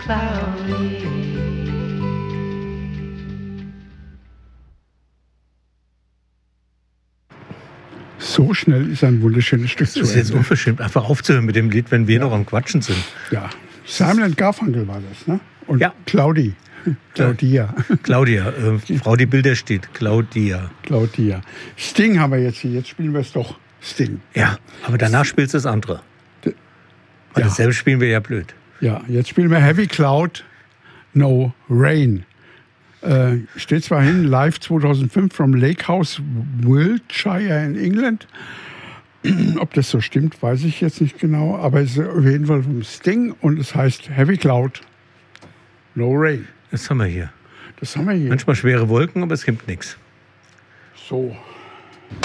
cloudy. So schnell ist ein wunderschönes Stück zu Ende. Das ist jetzt unverschämt, einfach aufzuhören mit dem Lied, wenn wir noch am Quatschen sind. Ja, Simon & Garfunkel war das, ne? Und ja. Claudia. Claudia, Frau, die Bilder steht. Claudia. Sting haben wir jetzt hier. Jetzt spielen wir es doch Sting. Ja, aber danach spielst du das andere. Weil dasselbe spielen wir ja blöd. Ja, jetzt spielen wir Heavy Cloud, No Rain. Steht zwar hin, live 2005 from Lake House, Wiltshire in England. Ob das so stimmt, weiß ich jetzt nicht genau. Aber es ist auf jeden Fall vom Sting und es heißt Heavy Cloud, No Rain. Das haben wir hier. Das haben wir hier. Manchmal schwere Wolken, aber es gibt nichts. So.